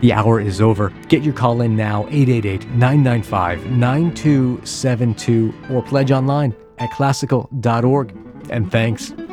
The hour is over. Get your call in now, 888-995-9272, or pledge online at classical.org. And thanks